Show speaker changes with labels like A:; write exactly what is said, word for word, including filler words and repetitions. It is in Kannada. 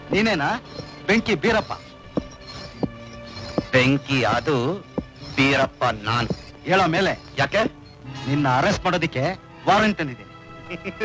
A: ನೀನೇನಾ ಬೆಂಕಿ ಬೀರಪ್ಪ?
B: ಬೆಂಕಿ ಅದು, ಬೀರಪ್ಪ ನಾನು.
A: ಹೇಳೋ ಮೇಲೆ
B: ಯಾಕೆ?
A: ನಿನ್ನ ಅರೆಸ್ಟ್ ಮಾಡೋದಿಕ್ಕೆ ವಾರೆಂಟ್ ತಂದಿದ್ದೀನಿ.